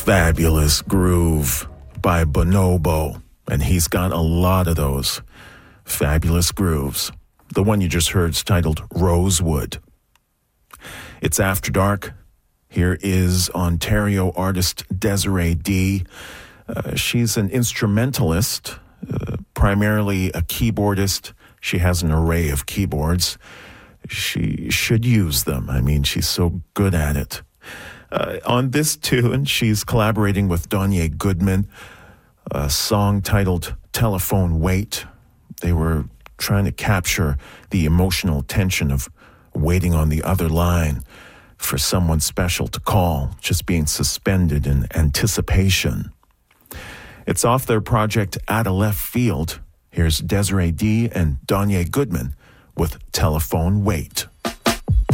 Fabulous Groove by Bonobo, and he's got a lot of those fabulous grooves. The one you just heard is titled Rosewood. It's After Dark. Here is Ontario artist Desiree D. She's an instrumentalist, primarily a keyboardist. She has an array of keyboards. She should use them. I mean, she's so good at it. On this tune, she's collaborating with Donye Goodman, a song titled Telephone Wait. They were trying to capture the emotional tension of waiting on the other line for someone special to call, just being suspended in anticipation. It's off their project At a Left Field. Here's Desiree D. and Donye Goodman with Telephone Wait.